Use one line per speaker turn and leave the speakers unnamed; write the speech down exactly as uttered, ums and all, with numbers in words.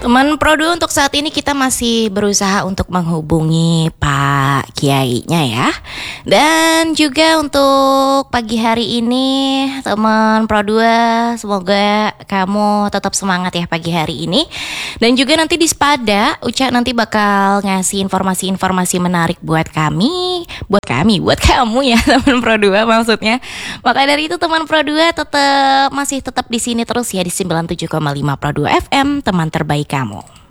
Teman Pro dua, untuk saat ini kita masih berusaha untuk menghubungi Pak Kiainya ya. Dan juga untuk pagi hari ini teman Pro dua, semoga kamu tetap semangat ya pagi hari ini. Dan juga nanti di Spada, Uca nanti bakal ngasih informasi-informasi menarik buat kami, buat kami, buat kamu ya teman Pro dua maksudnya. Maka dari itu teman Pro dua tetap masih tetap di sini terus ya di sembilan puluh tujuh koma lima Pro dua F M, teman terbaik kamu.